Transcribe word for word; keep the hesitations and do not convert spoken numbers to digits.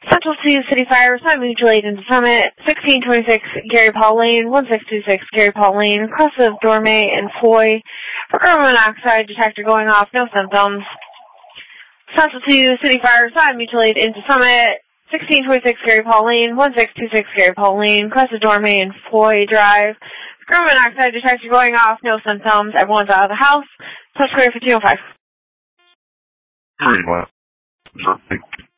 Central two City Fire, Summit Mutual Aid into Summit, sixteen twenty-six Gary Paul Lane, one six two six Gary Paul Lane, cross of Dorme and Foy, for carbon monoxide detector going off, no symptoms. Central two City Fire, Summit Mutual Aid into Summit, sixteen twenty-six Gary Paul Lane, one six two six Gary Paul Lane, cross of Dorme and Foy Drive, carbon monoxide detector going off, no symptoms, everyone's out of the house, touch clear fifteen oh five. Very well.